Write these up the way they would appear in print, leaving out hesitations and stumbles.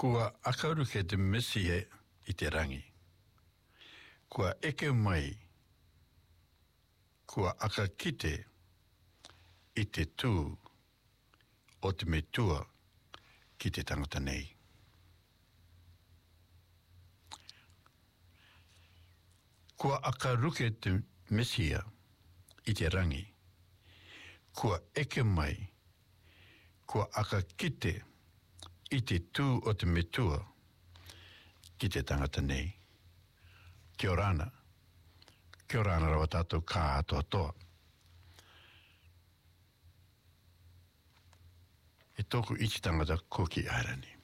Kua akauru ke te misie I te rangi. Kua eke mai, kua aka kite I te tū o te metua ki te tangata nei. Kua aka ruke te mesia I te rangi. Kua eke mai, kua aka kite I te tū o te metua ki te tangata nei. Kia orana. Kia orana rawa tātou kā atoa toa. E tōku iti tangata ko ki airani.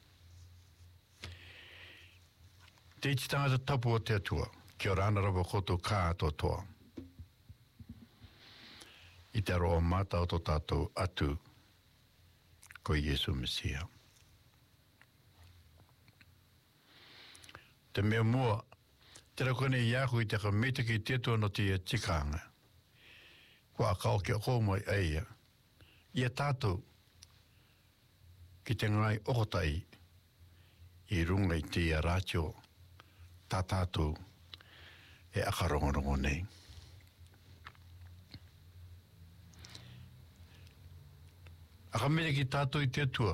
Te iti tangata tapu o te atua. Kia orana rawa koto kā atoa toa. I te aroa mata o tō tātou atu ko Iesu Mesia. Te mea mua, te rakone I aku I te ka meta ki te atua no te tikanga. Kua akao ki a komai eia. Ia tātou ki te ngai okotai I runga I te rātio tā tātou e akarongorongo nei. Aka meta ki tātou I te atua.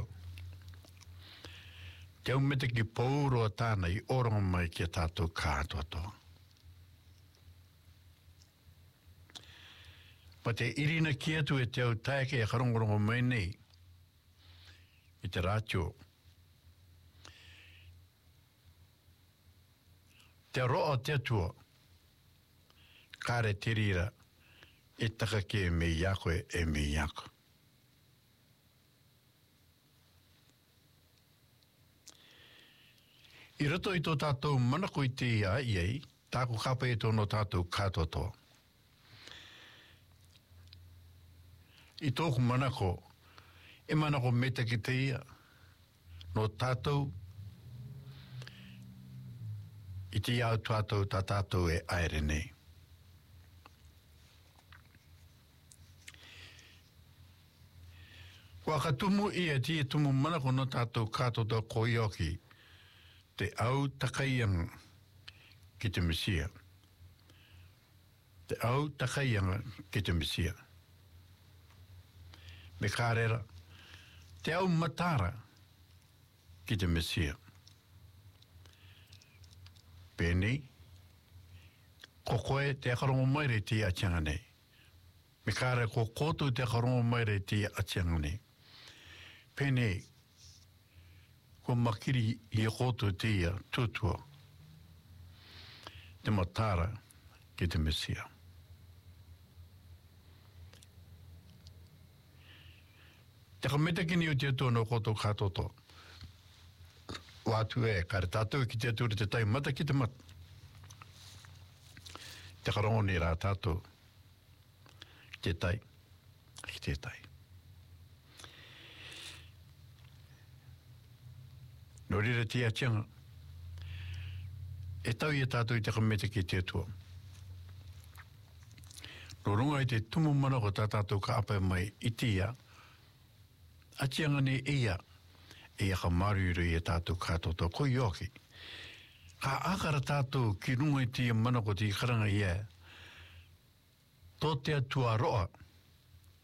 Te au meta ki pauroa tāna I oronga mai ki a tātou kā atoa toa. Pa te irina ki atu e te au taeke e karongorongo mai nei. I te rātio. Te roa te atua. Kāre te rira e taka ke me iako e me iako. I rato I tō tātou manako I te ia iei, tāku kapa e tōno tātou kātoa toa. I tōku manako, e manako meta ki te ia, no tātou, I te iau tātou tā tātou e aere nei. Kua ka tumu ia ti e tumu manako no tātou kātoa toa ko ioki, te au takaianga ki te Mesia. Te au takaianga ki te Mesia. Me kārera, te au matara ki te Mesia. Pēnei, ko koe te akarongo maire ti atianga nei. Me kārera ko kōtou te akarongo maire ti atianga nei. Pēnei, ko makiri I koto te ia tutua te matara ki te Mesia. Te ka metakini o te atua no koto katoto. Wātu e kare tātou ki te atua te tai mata ki te mata. Te karongo ni rā tātou ki te tai ki te tai. No rira te atianga, e tau I tātou I te kameta ki te atua. No runga I te tumu mana ko tā tātou ka apa mai I te ia, atianga ne ia, e aka maruru I tātou kātoto ko ioki. Ka akara tātou ki runga I te mana ko te karanga ia, tō te atua roa,